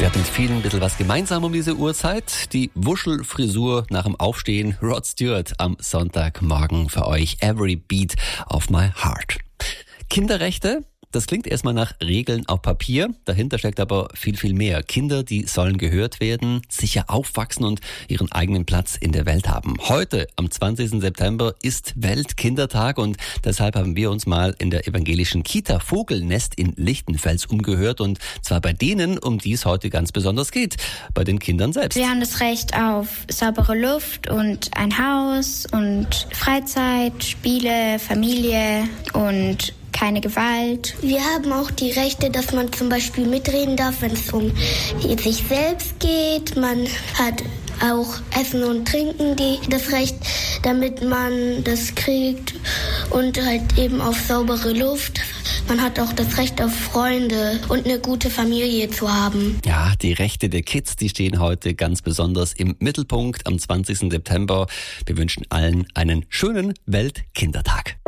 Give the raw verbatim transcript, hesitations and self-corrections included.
Der hat mit vielen ein bisschen was gemeinsam um diese Uhrzeit. Die Wuschelfrisur nach dem Aufstehen. Rod Stewart am Sonntagmorgen für euch. Every beat of my heart. Kinderrechte? Das klingt erstmal nach Regeln auf Papier. Dahinter steckt aber viel, viel mehr. Kinder, die sollen gehört werden, sicher aufwachsen und ihren eigenen Platz in der Welt haben. Heute, am zwanzigsten September, ist Weltkindertag und deshalb haben wir uns mal in der evangelischen Kita Vogelnest in Lichtenfels umgehört und zwar bei denen, um die es heute ganz besonders geht, bei den Kindern selbst. Wir haben das Recht auf saubere Luft und ein Haus und Freizeit, Spiele, Familie und keine Gewalt. Wir haben auch die Rechte, dass man zum Beispiel mitreden darf, wenn es um sich selbst geht. Man hat auch Essen und Trinken die, das Recht, damit man das kriegt und halt eben auf saubere Luft. Man hat auch das Recht auf Freunde und eine gute Familie zu haben. Ja, die Rechte der Kids, die stehen heute ganz besonders im Mittelpunkt am zwanzigsten September. Wir wünschen allen einen schönen Weltkindertag.